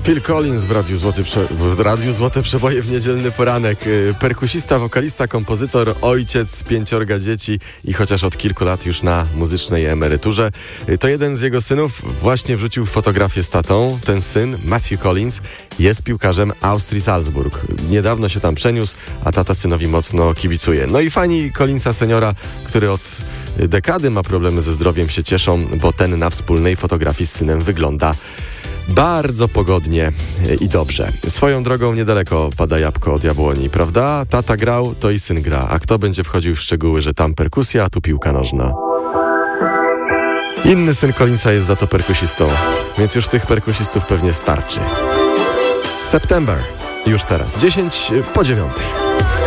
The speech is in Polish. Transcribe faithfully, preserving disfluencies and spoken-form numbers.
Phil Collins w Radiu Złoty Prze- w Radiu Złote Przeboje w niedzielny poranek. Perkusista, wokalista, kompozytor, ojciec pięciorga dzieci i chociaż od kilku lat już na muzycznej emeryturze. To jeden z jego synów właśnie wrzucił fotografię z tatą. Ten syn, Matthew Collins, jest piłkarzem Austrii Salzburg. Niedawno się tam przeniósł, a tata synowi mocno kibicuje. No i fani Collinsa seniora, który od dekady ma problemy ze zdrowiem, się cieszą, bo ten na wspólnej fotografii z synem wygląda bardzo pogodnie i dobrze. Swoją drogą niedaleko pada jabłko od jabłoni, prawda? Tata grał, to i syn gra. A kto będzie wchodził w szczegóły, że tam perkusja, a tu piłka nożna? Inny syn Collinsa jest za to perkusistą, więc już tych perkusistów pewnie starczy. September. Już teraz. dziesięć po dziewiątej.